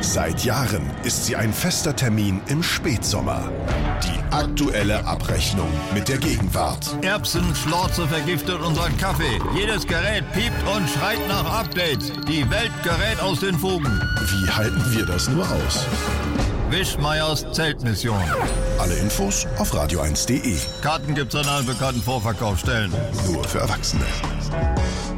Seit Jahren ist sie ein fester Termin im Spätsommer. Die aktuelle Abrechnung mit der Gegenwart. Erbsenschlorze vergiftet unseren Kaffee. Jedes Gerät piept und schreit nach Updates. Die Welt gerät aus den Fugen. Wie halten wir das nur aus? Wischmeiers Zeltmission. Alle Infos auf radio1.de. Karten gibt's an allen bekannten Vorverkaufsstellen. Nur für Erwachsene.